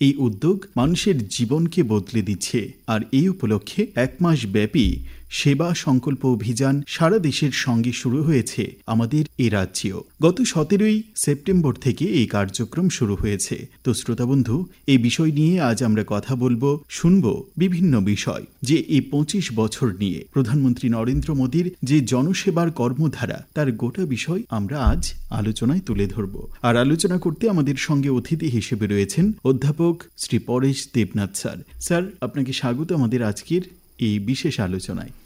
এই উদ্যোগ মানুষের জীবনকে বদলে দিচ্ছে। আর এই উপলক্ষে 1 মাস ব্যাপী সেবা সংকল্প অভিযান সারা দেশের সঙ্গে শুরু হয়েছে আমাদের এ রাজ্যেও। গত 17ই সেপ্টেম্বর থেকে এই কার্যক্রম শুরু হয়েছে। তো শ্রোতাবন্ধু, এই বিষয় নিয়ে আজ আমরা কথা বলবো, শুনব বিভিন্ন বিষয়, যে এই 25 বছর নিয়ে প্রধানমন্ত্রী নরেন্দ্র মোদীর যে জনসেবার কর্মধারা, তার গোটা বিষয় আমরা আজ আলোচনায় তুলে ধরব। আর আলোচনা করতে আমাদের সঙ্গে অতিথি হিসেবে রয়েছেন অধ্যাপক শ্রী পরেশ দেবনাথ স্যার। স্যার, আপনাকে স্বাগত আমাদের আজকের এই বিশেষ আলোচনায়।